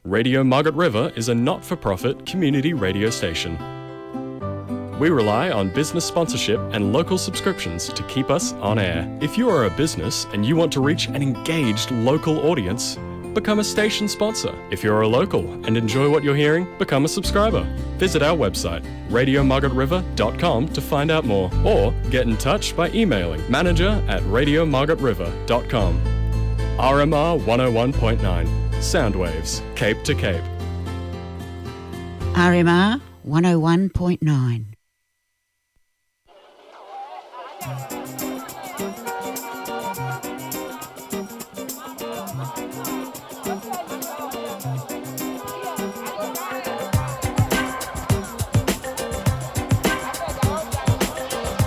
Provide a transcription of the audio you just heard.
Radio Margaret River is a not-for-profit community radio station. We rely on business sponsorship and local subscriptions to keep us on air. If you are a business and you want to reach an engaged local audience, become a station sponsor. If you're a local and enjoy what you're hearing, become a subscriber. Visit our website, radiomargaretriver.com, to find out more, or get in touch by emailing manager@radiomargaretriver.com. RMR 101.9, Soundwaves, Cape to Cape. RMR 101.9.